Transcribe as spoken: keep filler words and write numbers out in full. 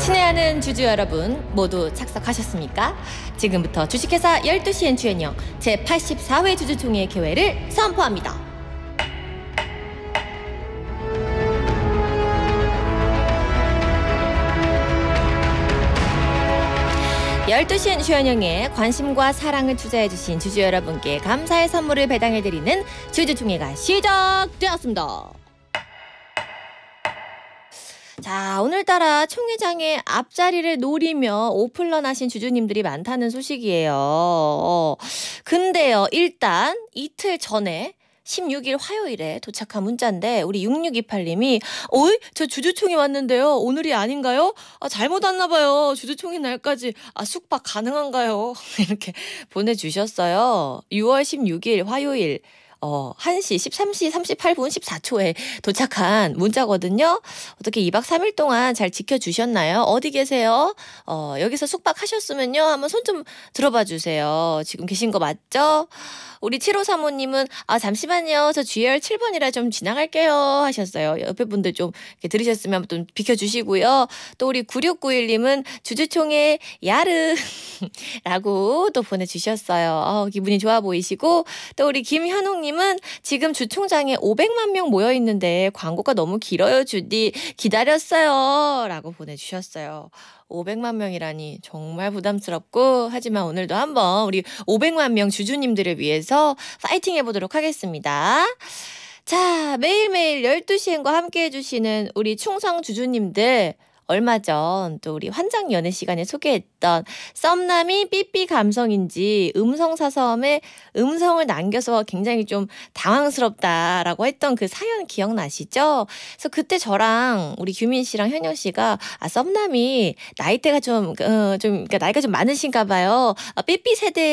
친애하는 주주 여러분 모두 착석하셨습니까? 지금부터 주식회사 열두 시 엔추엔형 제팔십사 회 주주총회 개회를 선포합니다. 열두 시 엔추엔형에 관심과 사랑을 투자해주신 주주 여러분께 감사의 선물을 배당해드리는 주주총회가 시작되었습니다. 자, 오늘따라 총회장의 앞자리를 노리며 오픈런하신 주주님들이 많다는 소식이에요. 어, 근데요, 일단 이틀 전에 십육 일 화요일에 도착한 문자인데 우리 육육이팔님이 어이? 저 주주총회 왔는데요. 오늘이 아닌가요? 아, 잘못 왔나 봐요. 주주총회 날까지 아, 숙박 가능한가요? 이렇게 보내주셨어요. 유월 십육일 화요일 어, 한 시 십삼 시 삼십팔 분 십사 초에 도착한 문자거든요. 어떻게 이 박 삼 일 동안 잘 지켜주셨나요? 어디 계세요? 어, 여기서 숙박하셨으면요. 한번 손 좀 들어봐 주세요. 지금 계신 거 맞죠? 우리 칠오삼오님은 아 잠시만요. 저 지알 칠 번이라 좀 지나갈게요 하셨어요. 옆에 분들 좀 이렇게 들으셨으면 좀 비켜주시고요. 또 우리 구육구일님은 주주총회 야르 라고 또 보내주셨어요. 어, 기분이 좋아 보이시고 또 우리 김현웅님은 지금 주총장에 오백만 명 모여있는데 광고가 너무 길어요 주디 기다렸어요 라고 보내주셨어요. 오백만 명이라니 정말 부담스럽고 하지만 오늘도 한번 우리 오백만 명 주주님들을 위해서 파이팅 해보도록 하겠습니다. 자, 매일매일 열두 시 엔과 함께 해주시는 우리 충성 주주님들 얼마 전 또 우리 환장 연애 시간에 소개했던 썸남이 삐삐 감성인지 음성사서함에 음성을 남겨서 굉장히 좀 당황스럽다라고 했던 그 사연 기억나시죠? 그래서 그때 저랑 우리 규민 씨랑 현영 씨가 아 썸남이 나이대가 좀, 어, 좀 그러니까 나이가 좀 많으신가 봐요. 아, 삐삐 세대